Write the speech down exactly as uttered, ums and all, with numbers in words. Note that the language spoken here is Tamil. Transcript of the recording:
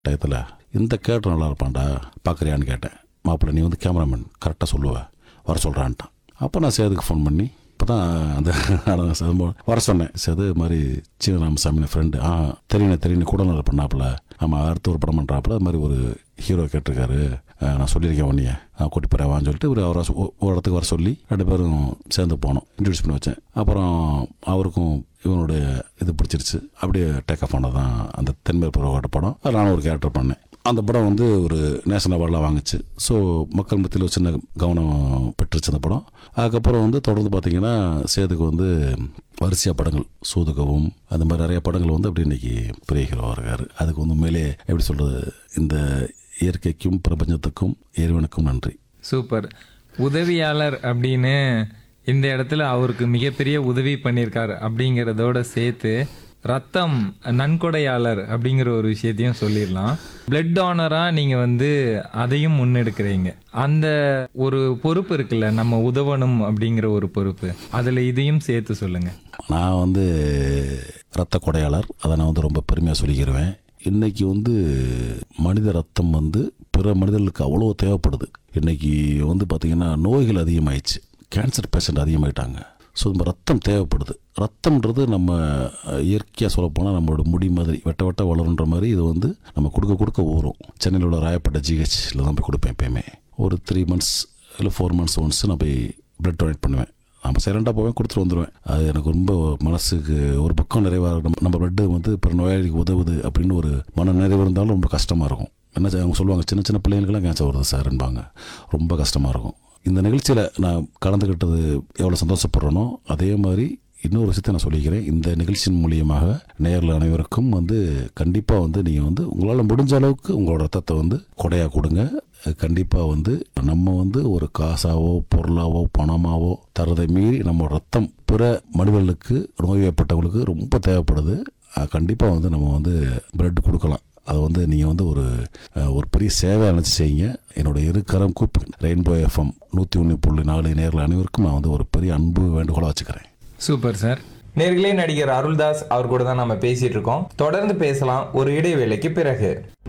டயத்தில் இந்த கேரக்டர் நல்லா இருப்பான்டா பார்க்குறியான்னு கேட்டேன். மாப்பிள்ளை நீ வந்து கேமராமேன் கரெக்டாக சொல்லுவேன் வர சொல்கிறான்ட்டான். அப்போ நான் சேதுக்கு ஃபோன் பண்ணி இப்போ தான் அந்த வர சொன்னேன். சேது மாதிரி சீன ராமசாமி ஃப்ரெண்டு. ஆ தெரியுண்ணே தெரியுண்ணே கூட நல்லா பண்ணாப்புல. ஆமாம் அடுத்து ஒரு படம் பண்ணுறாப்புல. அது மாதிரி ஒரு ஹீரோ கேட்டிருக்காரு, நான் சொல்லியிருக்கேன் உன்னைய கூட்டி போகிறேன் சொல்லிட்டு ஒரு அவரை ஒரு இடத்துக்கு வர சொல்லி ரெண்டு பேரும் சேர்ந்து போனோம். இன்ட்ரடியூஸ் பண்ணி வச்சேன். அப்புறம் அவருக்கும் இவனுடைய இது பிடிச்சிருச்சு. அப்படியே டேக் ஆஃப் பண்ணது தான் அந்த தென்மேல் பருவகாட்ட படம். அதில் நான் ஒரு கேரக்டர் பண்ணேன். அந்த படம் வந்து ஒரு நேஷனல் அவார்டெலாம் வாங்குச்சு. ஸோ மக்கள் மத்தியில் ஒரு சின்ன கவனம் பெற்றுச்சு அந்த படம். அதுக்கப்புறம் வந்து தொடர்ந்து பார்த்திங்கன்னா சேதுக்கு வந்து வரிசையாக படங்கள் சூதுகவும் அந்த மாதிரி நிறைய படங்கள் வந்து அப்படி இன்றைக்கி பெரிய ஹீரோவாக இருக்கார். அதுக்கு வந்து உண்மையிலே எப்படி சொல்கிறது, இந்த இயற்கைக்கும் பிரபஞ்சத்துக்கும் இறைவனுக்கும் நன்றி. சூப்பர். உதவியாளர் அப்படின்னு இந்த இடத்துல அவருக்கு மிகப்பெரிய உதவி பண்ணியிருக்கார் அப்படிங்கிறதோட சேர்த்து ரத்தம் நன்கொடையாளர் அப்படிங்கிற ஒரு விஷயத்தையும் சொல்லிடலாம். பிளட் டோனராக நீங்கள் வந்து அதையும் முன்னெடுக்கிறீங்க. அந்த ஒரு பொறுப்பு இருக்குல்ல, நம்ம உதவணும் அப்படிங்கிற ஒரு பொறுப்பு, அதில் இதையும் சேர்த்து சொல்லுங்கள். நான் வந்து இரத்த கொடையாளர், அதை நான் வந்து ரொம்ப பெருமையாக சொல்லிக்கிடுவேன். இன்றைக்கி வந்து மனித ரத்தம் வந்து பிற மனிதர்களுக்கு அவ்வளோ தேவைப்படுது. இன்றைக்கி வந்து பார்த்திங்கன்னா நோய்கள் அதிகமாகிடுச்சு, கேன்சர் பேஷண்ட் அதிகமாகிட்டாங்க. ஸோ நம்ம ரத்தம் தேவைப்படுது. ரத்தம்ன்றது நம்ம இயற்கையாக சொல்லப்போனால் நம்மளோட முடி மாதிரி வெட்ட வெட்ட வளருன்ற மாதிரி இது வந்து நம்ம கொடுக்க கொடுக்க ஊறும். சென்னையில் உள்ள ராயப்பட்ட ஜிஹெச்சில் தான் போய் கொடுப்பேன். எப்பயுமே ஒரு த்ரீ மந்த்ஸ் இல்லை ஃபோர் மந்த்ஸ் ஒன்ஸ் நான் போய் பிளட் டொனேட் பண்ணுவேன். நம்ம சைலண்டாக போவேன், கொடுத்துட்டு வந்துடுவேன். அது எனக்கு ரொம்ப மனசுக்கு ஒரு பக்கம் நிறைவாக நம்ம நம்ம பிளட்டு வந்து பிற நோயாளிக்கு உதவுது அப்படின்னு ஒரு மன நிறைவு இருந்தாலும் ரொம்ப கஷ்டமாக இருக்கும். என்ன அவங்க சொல்லுவாங்க, சின்ன சின்ன பிள்ளைங்களுக்கெல்லாம் கேன்சர் வருது சார்ன்பாங்க. ரொம்ப கஷ்டமாக இருக்கும். இந்த நிகழ்ச்சியில் நான் கலந்துக்கிட்டது எவ்வளோ சந்தோஷப்படுறேனோ அதே மாதிரி இன்னொரு விஷயத்தை நான் சொல்லிக்கிறேன். இந்த நிகழ்ச்சியின் மூலியமாக நேரில் அனைவருக்கும் வந்து கண்டிப்பாக வந்து நீங்கள் வந்து உங்களால் முடிஞ்ச அளவுக்கு உங்களோட ரத்தத்தை வந்து கொடையாக கொடுங்க. கண்டிப்பாக வந்து நம்ம வந்து ஒரு காசாவோ பொருளாவோ பணமாவோ தரதை மீறி நம்ம ரத்தம் பிற மனிதர்களுக்கு நோய்வாய்ப்பட்டவங்களுக்கு ரொம்ப தேவைப்படுது. கண்டிப்பாக வந்து நம்ம வந்து பிளட் கொடுக்கலாம். அதை வந்து நீங்கள் வந்து ஒரு ஒரு பெரிய சேவை நினச்சி செய்யுங்க. என்னுடைய இரு கரம் கூப்பி ரெயின்போ எஃப்எம் நூற்றி ஒன்று புள்ளி நாலு நேரில் அனைவருக்கும் நான் வந்து ஒரு பெரிய அன்பு வேண்டுகோளாக வச்சுக்கிறேன். Super sir. நேர்களே, நடிகர் அருள்தாஸ் அவர் கூட தான் நம்ம பேசிட்டு இருக்கோம். தொடர்ந்து பேசலாம் ஒரு இடைவேளைக்கு பிறகு.